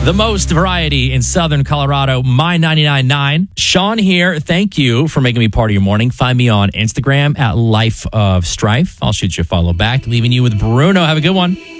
The most variety in Southern Colorado, My 99.9. Sean here. Thank you for making me part of your morning. Find me on Instagram at Life of Strife. I'll shoot you a follow back. Leaving you with Bruno. Have a good one.